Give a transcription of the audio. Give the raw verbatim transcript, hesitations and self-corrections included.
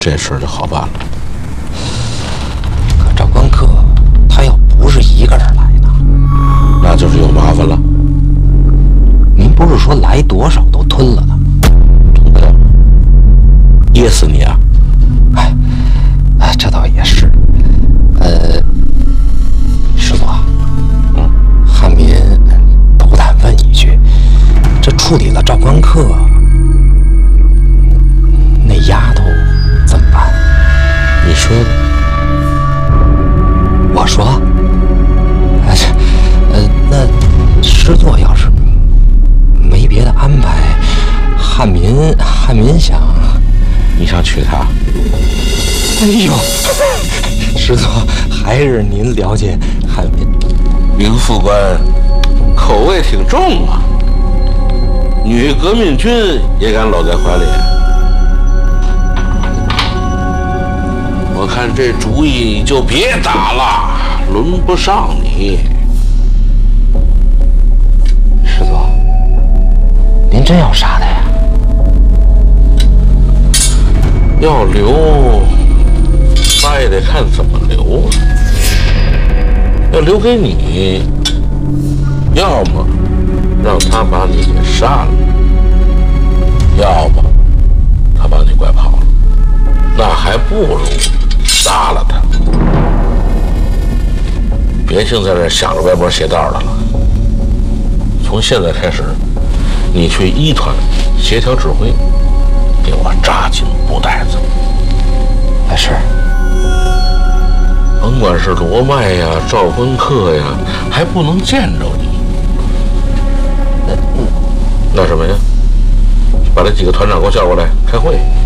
这事儿就好办了。 可赵关克他要不是一个人来呢， 那就是有麻烦了。 您不是说来多少都吞了的吗？ 吞不了，噎死你啊！ 哎，哎，这倒也是。呃，师座， 嗯， 汉民斗胆问一句，这处理了赵关克，那丫头怎么办？ 你说呢？ 我说，哎，这，呃，那师座要是没别的安排，汉民汉民想， 你想娶她？ 哎呦，师座还是您了解汉民。 林副官口味挺重啊，女革命军也敢搂在怀里。我看这主意你就别打了，轮不上你。 师座，您真要杀他呀？ 要留，那也得看怎么留啊。要留给你，要么让他把你给杀了，要么他把你拐跑了，那还不如杀了他。别净在这想着歪脖邪道的了。从现在开始，你去一团协调指挥，给我扎紧布袋子。 哎，是。 甭管是罗麦呀、赵关克呀，还不能见着你。那那什么呀？把这几个团长给我叫过来开会。